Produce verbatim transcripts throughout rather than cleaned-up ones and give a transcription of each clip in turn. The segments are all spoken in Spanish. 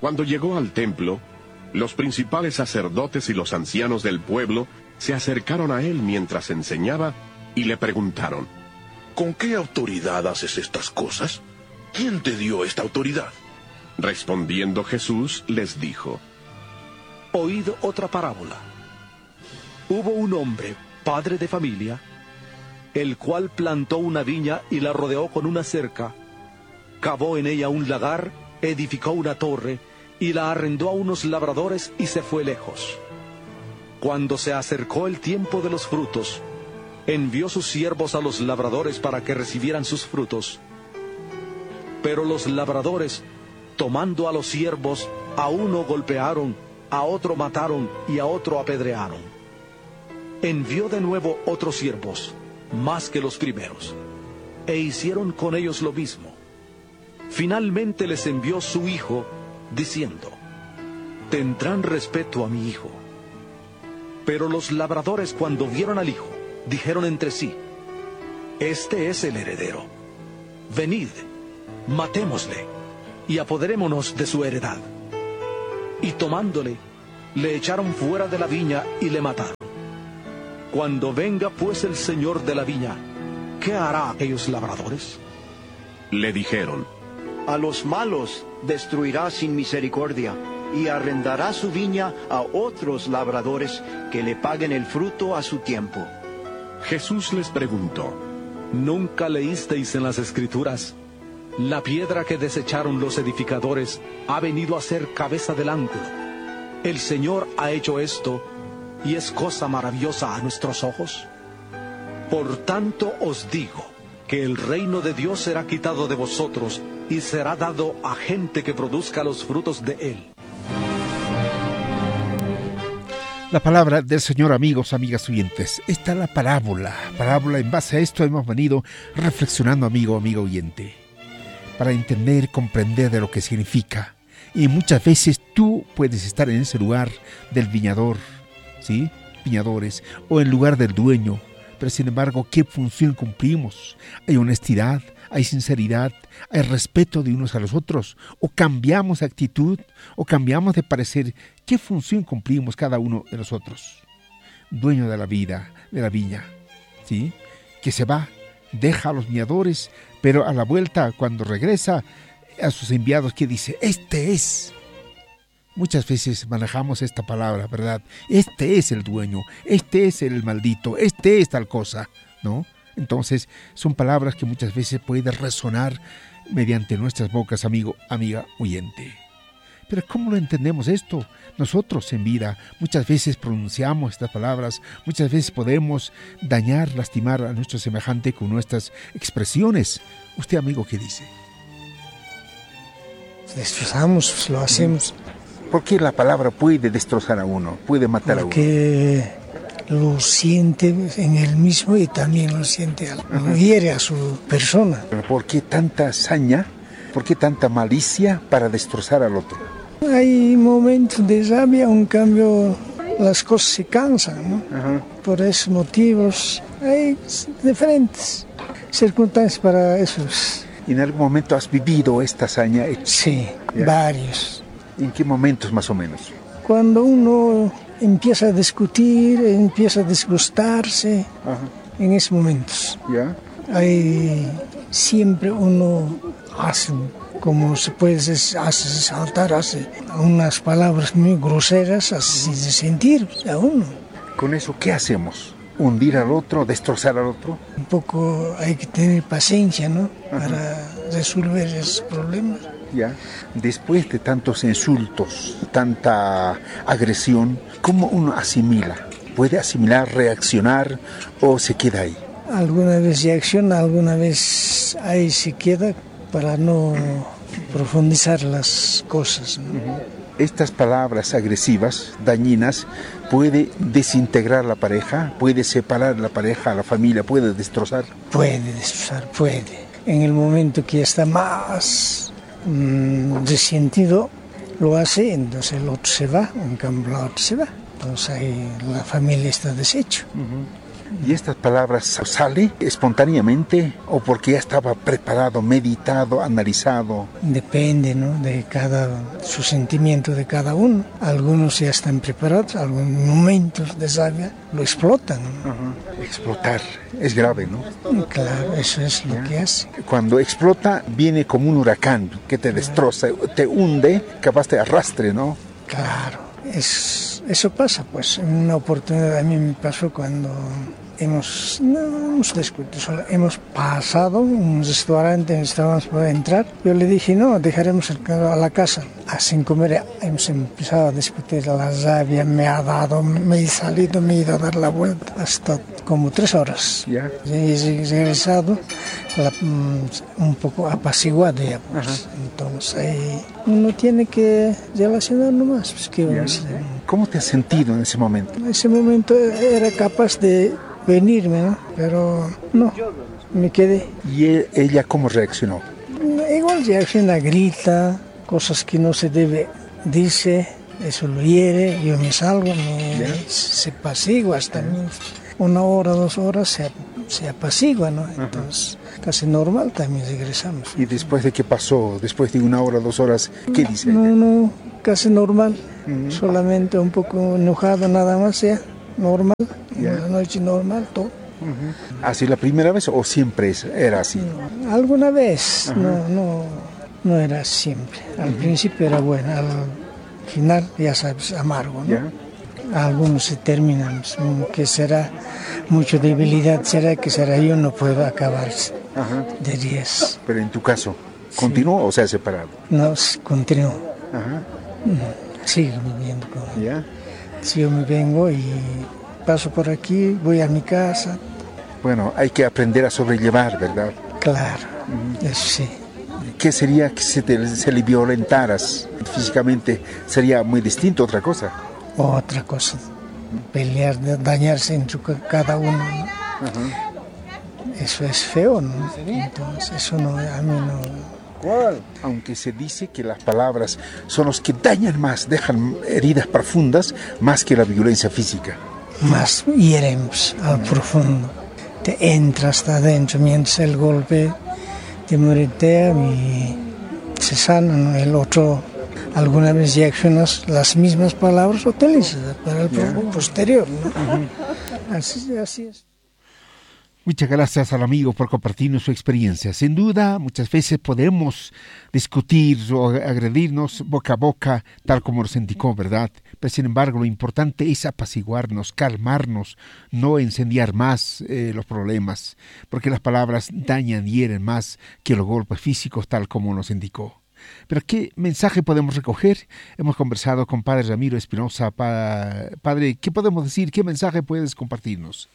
Cuando llegó al templo, los principales sacerdotes y los ancianos del pueblo se acercaron a él mientras enseñaba y le preguntaron: ¿Con qué autoridad haces estas cosas? ¿Quién te dio esta autoridad? Respondiendo Jesús les dijo: Oíd otra parábola. Hubo un hombre, padre de familia, el cual plantó una viña y la rodeó con una cerca, cavó en ella un lagar, edificó una torre y la arrendó a unos labradores y se fue lejos. Cuando se acercó el tiempo de los frutos, envió sus siervos a los labradores para que recibieran sus frutos. Pero los labradores, tomando a los siervos, a uno golpearon, a otro mataron y a otro apedrearon. Envió de nuevo otros siervos, más que los primeros, e hicieron con ellos lo mismo. Finalmente les envió su hijo, diciendo: Tendrán respeto a mi hijo. Pero los labradores, cuando vieron al hijo, dijeron entre sí: Este es el heredero. Venid, matémosle, y apoderémonos de su heredad. Y tomándole, le echaron fuera de la viña y le mataron. Cuando venga pues el señor de la viña, ¿qué hará aquellos labradores? Le dijeron: A los malos destruirá sin misericordia, y arrendará su viña a otros labradores que le paguen el fruto a su tiempo. Jesús les preguntó: ¿Nunca leísteis en las Escrituras: La piedra que desecharon los edificadores ha venido a ser cabeza del ángulo? El Señor ha hecho esto, y es cosa maravillosa a nuestros ojos. Por tanto os digo que el reino de Dios será quitado de vosotros y será dado a gente que produzca los frutos de él. La palabra del Señor, amigos, amigas oyentes. Esta es la parábola. Parábola, en base a esto hemos venido reflexionando, amigo, amigo oyente, para entender, comprender de lo que significa. Y muchas veces tú puedes estar en ese lugar del viñador, ¿sí? Viñadores, o en lugar del dueño. Pero sin embargo, ¿qué función cumplimos? ¿Hay honestidad? ¿Hay sinceridad? ¿Hay respeto de unos a los otros? ¿O cambiamos de actitud? ¿O cambiamos de parecer? ¿Qué función cumplimos cada uno de nosotros? Dueño de la vida, de la viña, ¿sí? Que se va, deja a los viñadores, pero a la vuelta, cuando regresa a sus enviados, ¿qué dice? Este es. Muchas veces manejamos esta palabra, ¿verdad? Este es el dueño, este es el maldito, este es tal cosa, ¿no? Entonces, son palabras que muchas veces pueden resonar mediante nuestras bocas, amigo, amiga, oyente. Pero ¿cómo lo entendemos esto? Nosotros en vida muchas veces pronunciamos estas palabras, muchas veces podemos dañar, lastimar a nuestro semejante con nuestras expresiones. ¿Usted, amigo, qué dice? Destrozamos, lo hacemos. ¿Por qué la palabra puede destrozar a uno, puede matar Porque a uno? Porque lo siente en él mismo y también lo siente, lo hiere a su persona. ¿Por qué tanta hazaña? ¿Por qué tanta malicia para destrozar al otro? Hay momentos de rabia, en cambio las cosas se cansan, ¿no? Ajá. Por esos motivos hay diferentes circunstancias para esos. ¿En algún momento has vivido esta hazaña? Sí, ¿ya? Varios. ¿En qué momentos más o menos? Cuando uno empieza a discutir, empieza a disgustarse. Ajá. En esos momentos. ¿Ya? Hay siempre uno hace, como se puede decir, hace saltar, hace unas palabras muy groseras, así de sentir a uno. ¿Con eso qué hacemos? ¿Hundir al otro, destrozar al otro? Un poco hay que tener paciencia, ¿no? Ajá. Para resolver esos problemas. Ya. Después de tantos insultos, tanta agresión, ¿cómo uno asimila? ¿Puede asimilar, reaccionar o se queda ahí? Alguna vez reacciona, alguna vez ahí se queda para no profundizar las cosas, ¿no? Uh-huh. Estas palabras agresivas, dañinas, puede desintegrar la pareja, puede separar la pareja, la familia, puede destrozar. Puede destrozar, puede. En el momento que está más mmm, resentido, lo hace, entonces el otro se va, en cambio el otro se va. Entonces ahí la familia está deshecho. Uh-huh. ¿Y estas palabras sale espontáneamente o porque ya estaba preparado, meditado, analizado? Depende, ¿no?, de cada, su sentimiento de cada uno. Algunos ya están preparados, algunos momentos de savia lo explotan, ¿no? Uh-huh. Explotar es grave, ¿no? Claro, eso es lo ¿Ya? que hace. Cuando explota viene como un huracán que te destroza, te hunde, capaz te arrastre, ¿no? Claro, es, eso pasa, pues. En una oportunidad a mí me pasó cuando hemos, no hemos discutido, hemos pasado un restaurante, estábamos por entrar. Yo le dije, no, dejaremos el carro a la casa. Sin comer hemos empezado a discutir, la rabia me ha dado, me he salido, me he ido a dar la vuelta hasta como tres horas. ¿Ya? He regresado la, un poco apaciguado ya, pues. Ajá. Entonces ahí uno tiene que relacionar nomás. Pues, ¿qué vamos a hacer? ¿Cómo te has sentido en ese momento? En ese momento era capaz de venirme, ¿no? Pero no, me quedé. ¿Y ella cómo reaccionó? Igual reacciona, grita, cosas que no se debe, dice, eso lo hiere, yo me salgo, me, se apacigua hasta mí. Una hora, dos horas se, se apacigua, ¿no? Entonces, uh-huh. casi normal también regresamos. ¿Y después de qué pasó? Después de una hora, dos horas, ¿qué dice no, ella? No, casi normal, uh-huh. solamente un poco enojado nada más, ya, normal, yeah. una noche normal, todo. Uh-huh. ¿Así la primera vez o siempre era así? No, alguna vez, uh-huh. no, no, no era siempre. Al uh-huh. principio era bueno, al final, ya sabes, amargo, ¿no? Yeah. Algunos se terminan, que será mucha debilidad, será que será yo no puedo acabar uh-huh. de diez. Pero en tu caso, ¿continuó sí. o se ha separado? No, continuó. Uh-huh. Sigo viviendo con él. ¿Ya? Si yo me vengo y paso por aquí, voy a mi casa. Bueno, hay que aprender a sobrellevar, ¿verdad? Claro, uh-huh. eso sí. ¿Qué sería que se, te, se le violentaras físicamente? ¿Sería muy distinto, otra cosa? Otra cosa, pelear, dañarse entre cada uno, ¿no? Uh-huh. Eso es feo, ¿no? Entonces, eso no, a mí no... ¿Cuál? Aunque se dice que las palabras son los que dañan más, dejan heridas profundas, más que la violencia física. Más hieren al profundo, te entra hasta adentro, mientras el golpe te moretea y se sana, ¿no? El otro... Alguna vez reaccionas las mismas palabras utilizas para el yeah. posterior, ¿no? Uh-huh. Así, así es. Muchas gracias al amigo por compartirnos su experiencia. Sin duda, muchas veces podemos discutir o agredirnos boca a boca, tal como nos indicó, ¿verdad? Pero sin embargo, lo importante es apaciguarnos, calmarnos, no incendiar más eh, los problemas, porque las palabras dañan y hieren más que los golpes físicos, tal como nos indicó. Pero ¿qué mensaje podemos recoger? Hemos conversado con Padre Ramiro Espinosa. Pa, padre, ¿qué podemos decir? ¿Qué mensaje puedes compartirnos?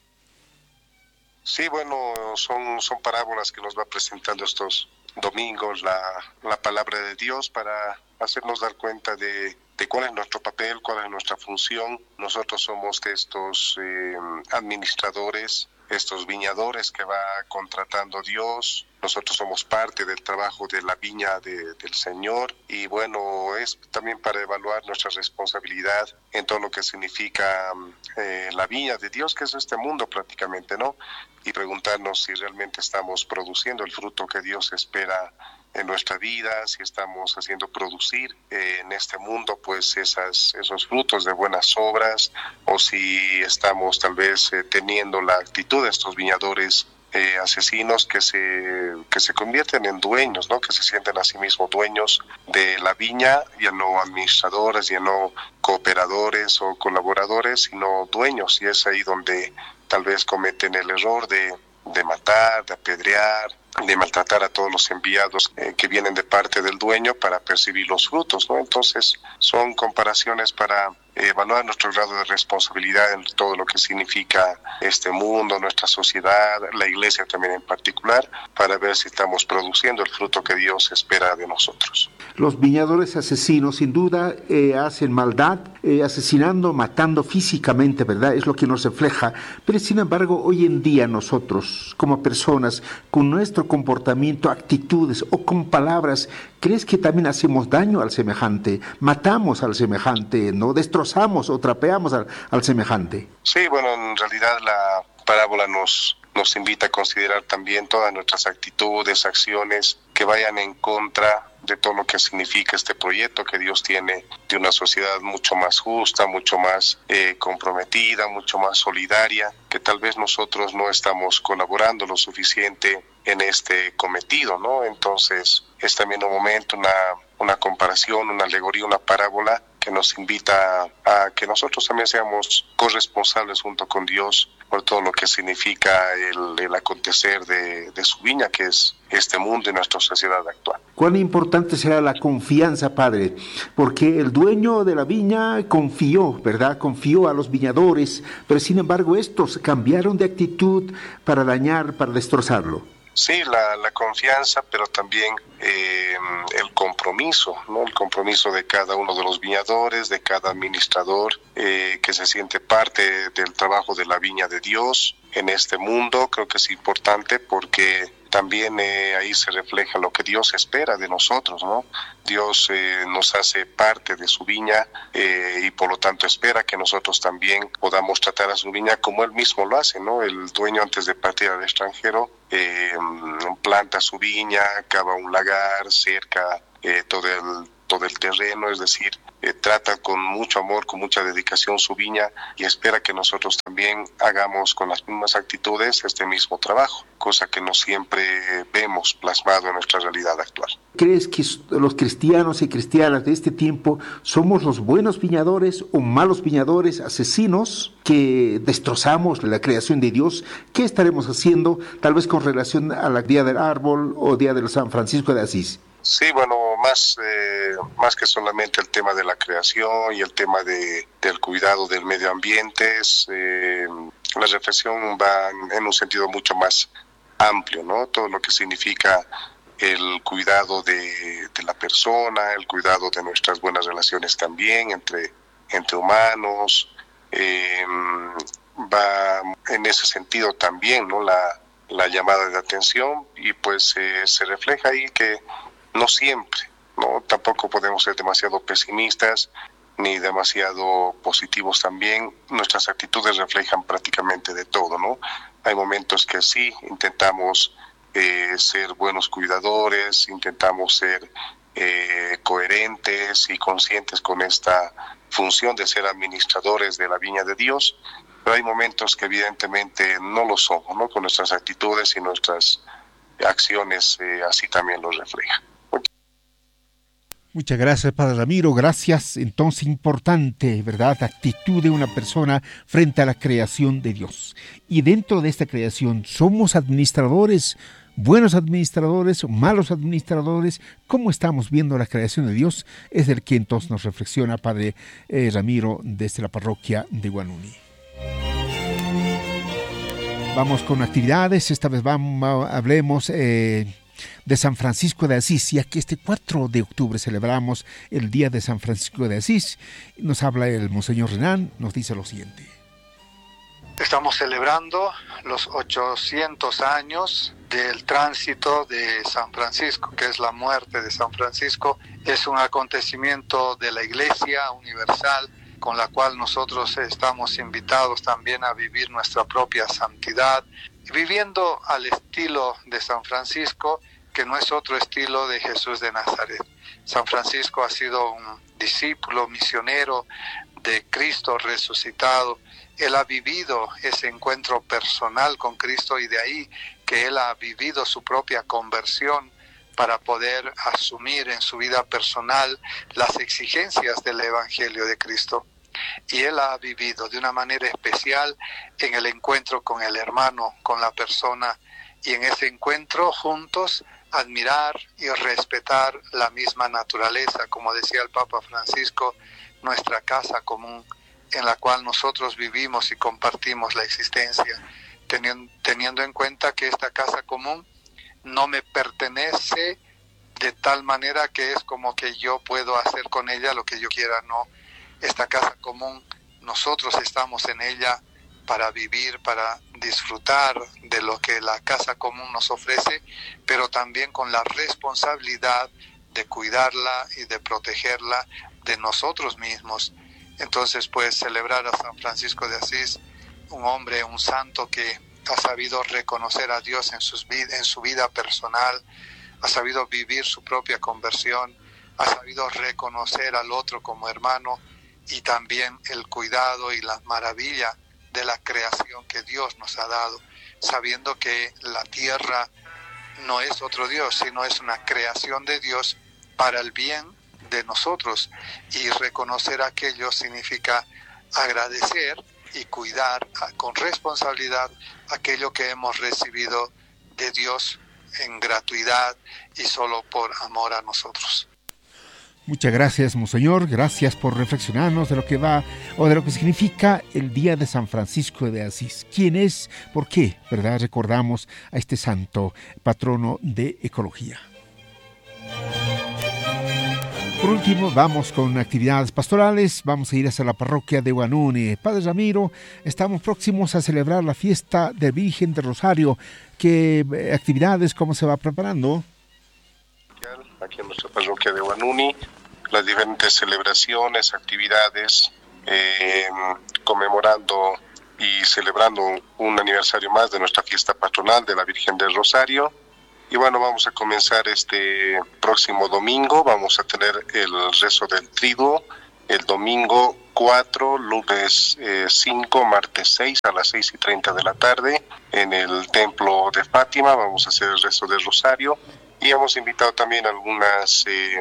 Sí, bueno, son, son parábolas que nos va presentando estos domingos la, la palabra de Dios para hacernos dar cuenta de, de cuál es nuestro papel, cuál es nuestra función. Nosotros somos estos eh, administradores, estos viñadores que va contratando Dios. Nosotros somos parte del trabajo de la viña de, del Señor y bueno, es también para evaluar nuestra responsabilidad en todo lo que significa eh, la viña de Dios, que es este mundo prácticamente, ¿no? Y preguntarnos si realmente estamos produciendo el fruto que Dios espera en nuestra vida, si estamos haciendo producir eh, en este mundo pues esas, esos frutos de buenas obras, o si estamos tal vez eh, teniendo la actitud de estos viñadores eh, asesinos que se, que se convierten en dueños, ¿no? Que se sienten a sí mismos dueños de la viña, ya no administradores, ya no cooperadores o colaboradores, sino dueños, y es ahí donde tal vez cometen el error de, de matar, de apedrear, de maltratar a todos los enviados eh, que vienen de parte del dueño para percibir los frutos, ¿no? Entonces son comparaciones para eh, evaluar nuestro grado de responsabilidad en todo lo que significa este mundo, nuestra sociedad, la iglesia también en particular, para ver si estamos produciendo el fruto que Dios espera de nosotros. Los viñadores asesinos sin duda eh, hacen maldad, eh, asesinando, matando físicamente, ¿verdad? Es lo que nos refleja. Pero sin embargo, hoy en día nosotros, como personas, con nuestro comportamiento, actitudes o con palabras, ¿crees que también hacemos daño al semejante? Matamos al semejante, ¿no? Destrozamos o trapeamos al, al semejante. Sí, bueno, en realidad la parábola nos, nos invita a considerar también todas nuestras actitudes, acciones que vayan en contra de todo lo que significa este proyecto que Dios tiene de una sociedad mucho más justa, mucho más eh, comprometida, mucho más solidaria, que tal vez nosotros no estamos colaborando lo suficiente en este cometido, ¿no? Entonces es también un momento, una, una comparación, una alegoría, una parábola que nos invita a que nosotros también seamos corresponsables junto con Dios por todo lo que significa el, el acontecer de, de su viña, que es este mundo y nuestra sociedad actual. Cuán importante será la confianza, Padre, porque el dueño de la viña confió, ¿verdad? Confió a los viñadores, pero sin embargo estos cambiaron de actitud para dañar, para destrozarlo. Sí, la, la confianza, pero también eh, el compromiso, ¿no? El compromiso de cada uno de los viñadores, de cada administrador, eh, que se siente parte del trabajo de la viña de Dios en este mundo. Creo que es importante porque también eh, ahí se refleja lo que Dios espera de nosotros, ¿no? Dios eh, nos hace parte de su viña eh, y por lo tanto espera que nosotros también podamos tratar a su viña como Él mismo lo hace, ¿no? El dueño, antes de partir al extranjero, eh, planta su viña, cava un lagar, cerca eh, todo el todo el terreno, es decir, eh, trata con mucho amor, con mucha dedicación su viña y espera que nosotros también hagamos con las mismas actitudes este mismo trabajo, cosa que no siempre vemos plasmado en nuestra realidad actual. ¿Crees que los cristianos y cristianas de este tiempo somos los buenos viñadores o malos viñadores, asesinos, que destrozamos la creación de Dios? ¿Qué estaremos haciendo tal vez con relación a la Día del Árbol o Día de San Francisco de Asís? Sí, bueno, más, eh, más que solamente el tema de la creación y el tema de, del cuidado del medio ambiente, es, eh, la reflexión va en un sentido mucho más amplio, ¿no? Todo lo que significa el cuidado de, de la persona, el cuidado de nuestras buenas relaciones también entre, entre humanos, eh, va en ese sentido también, ¿no? La, la llamada de atención y pues eh, se refleja ahí que no siempre, ¿no? Tampoco podemos ser demasiado pesimistas ni demasiado positivos también. Nuestras actitudes reflejan prácticamente de todo, ¿no? Hay momentos que sí, intentamos eh, ser buenos cuidadores, intentamos ser eh, coherentes y conscientes con esta función de ser administradores de la viña de Dios, pero hay momentos que evidentemente no lo somos, ¿no? Con nuestras actitudes y nuestras acciones eh, así también lo reflejan. Muchas gracias, Padre Ramiro. Gracias. Entonces, importante, ¿verdad? La actitud de una persona frente a la creación de Dios. Y dentro de esta creación, ¿somos administradores, buenos administradores o malos administradores? ¿Cómo estamos viendo la creación de Dios? Es el que entonces nos reflexiona Padre eh, Ramiro desde la parroquia de Huanuni. Vamos con actividades. Esta vez vamos, hablemos... Eh, de San Francisco de Asís, ya que este cuatro de octubre celebramos el Día de San Francisco de Asís. Nos habla el Monseñor Renan, nos dice lo siguiente. Estamos celebrando los ochocientos años del tránsito de San Francisco, que es la muerte de San Francisco. Es un acontecimiento de la Iglesia Universal con la cual nosotros estamos invitados también a vivir nuestra propia santidad, viviendo al estilo de San Francisco, que no es otro estilo de Jesús de Nazaret. San Francisco ha sido un discípulo misionero de Cristo resucitado. Él ha vivido ese encuentro personal con Cristo y de ahí que él ha vivido su propia conversión para poder asumir en su vida personal las exigencias del Evangelio de Cristo. Y él ha vivido de una manera especial en el encuentro con el hermano, con la persona, y en ese encuentro juntos admirar y respetar la misma naturaleza, como decía el Papa Francisco, nuestra casa común, en la cual nosotros vivimos y compartimos la existencia, teniendo, teniendo en cuenta que esta casa común no me pertenece de tal manera que es como que yo puedo hacer con ella lo que yo quiera, ¿no? Esta casa común, nosotros estamos en ella para vivir, para disfrutar de lo que la casa común nos ofrece, pero también con la responsabilidad de cuidarla y de protegerla de nosotros mismos. Entonces, pues, celebrar a San Francisco de Asís, un hombre, un santo que ha sabido reconocer a Dios en, sus vid- en su vida personal, ha sabido vivir su propia conversión, ha sabido reconocer al otro como hermano, y también el cuidado y la maravilla de la creación que Dios nos ha dado, sabiendo que la tierra no es otro Dios, sino es una creación de Dios para el bien de nosotros, y reconocer aquello significa agradecer y cuidar con responsabilidad aquello que hemos recibido de Dios en gratuidad y solo por amor a nosotros. Muchas gracias, Monseñor. Gracias por reflexionarnos de lo que va o de lo que significa el Día de San Francisco de Asís. ¿Quién es? ¿Por qué? ¿Verdad? Recordamos a este santo patrono de ecología. Por último, vamos con actividades pastorales. Vamos a ir hacia la parroquia de Huanuni. Padre Ramiro, estamos próximos a celebrar la fiesta de Virgen del Rosario. ¿Qué actividades, cómo se va preparando? Aquí en nuestra parroquia de Huanuni, las diferentes celebraciones, actividades, eh, conmemorando y celebrando un aniversario más de nuestra fiesta patronal de la Virgen del Rosario. Y bueno, vamos a comenzar este próximo domingo, vamos a tener el rezo del Triduo, el domingo cuatro, lunes eh, cinco, martes seis, a las seis y treinta de la tarde, en el templo de Fátima, vamos a hacer el rezo del Rosario. Y hemos invitado también algunas, eh,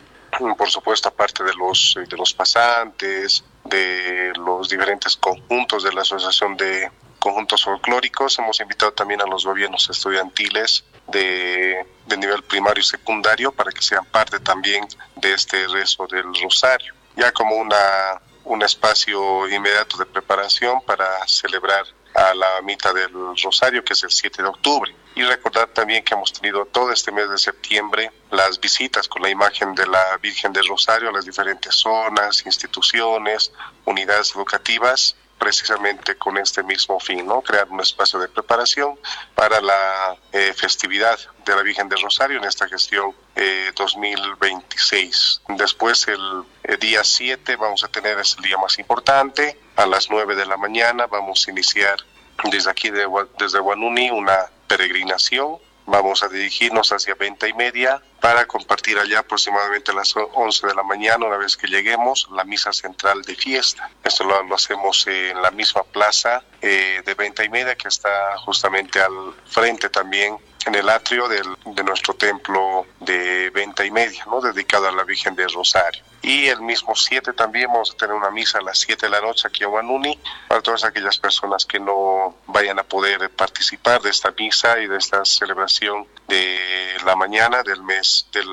por supuesto, aparte de los, de los pasantes, de los diferentes conjuntos de la Asociación de Conjuntos Folclóricos, hemos invitado también a los gobiernos estudiantiles de, de nivel primario y secundario para que sean parte también de este rezo del Rosario, ya como una, un espacio inmediato de preparación para celebrar a la mitad del Rosario, que es el siete de octubre. Y recordar también que hemos tenido todo este mes de septiembre las visitas con la imagen de la Virgen del Rosario a las diferentes zonas, instituciones, unidades educativas, precisamente con este mismo fin, ¿no? Crear un espacio de preparación para la eh, festividad de la Virgen del Rosario en esta gestión eh, dos mil veintiséis. Después, el, el día siete, vamos a tener, es el día más importante, a las nueve de la mañana vamos a iniciar desde aquí, de, desde Huanuni, una peregrinación. Vamos a dirigirnos hacia Venta y Media para compartir allá aproximadamente a las once de la mañana, una vez que lleguemos, la misa central de fiesta. Esto lo, lo hacemos en la misma plaza eh, de Venta y Media, que está justamente al frente también, en el atrio del, de nuestro templo de Venta y Media, ¿no? Dedicado a la Virgen del Rosario. Y el mismo siete también vamos a tener una misa a las siete de la noche aquí en Huanuni, para todas aquellas personas que no vayan a poder participar de esta misa y de esta celebración de la mañana del mes del,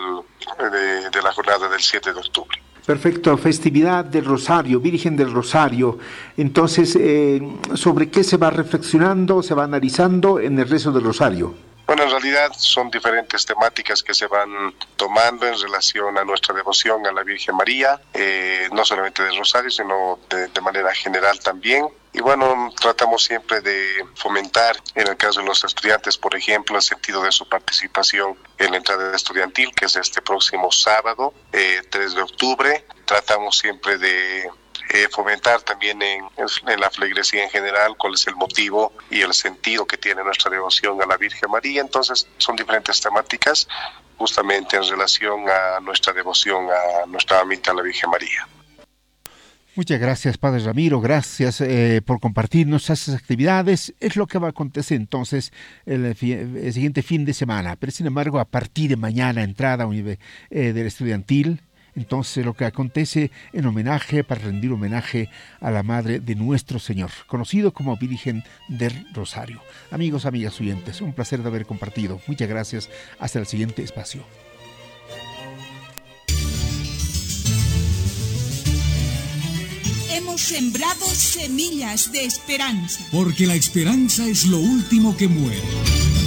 de, de la jornada del siete de octubre. Perfecto, festividad del Rosario, Virgen del Rosario. Entonces, eh, ¿sobre qué se va reflexionando, se va analizando en el rezo del Rosario? Bueno, en realidad son diferentes temáticas que se van tomando en relación a nuestra devoción a la Virgen María, eh, no solamente del Rosario, sino de, de manera general también. Y bueno, tratamos siempre de fomentar, en el caso de los estudiantes, por ejemplo, el sentido de su participación en la entrada estudiantil, que es este próximo sábado, eh, tres de octubre. Tratamos siempre de Eh, fomentar también en, en la feligresía en general cuál es el motivo y el sentido que tiene nuestra devoción a la Virgen María. Entonces son diferentes temáticas justamente en relación a nuestra devoción a nuestra amita la Virgen María. Muchas gracias, Padre Ramiro, gracias eh, por compartirnos esas actividades. Es lo que va a acontecer entonces el, el siguiente fin de semana, pero sin embargo a partir de mañana, entrada eh, del estudiantil. Entonces lo que acontece en homenaje, para rendir homenaje a la Madre de nuestro Señor, conocido como Virgen del Rosario. Amigos, amigas oyentes, un placer de haber compartido. Muchas gracias. Hasta el siguiente espacio. Hemos sembrado semillas de esperanza. Porque la esperanza es lo último que muere.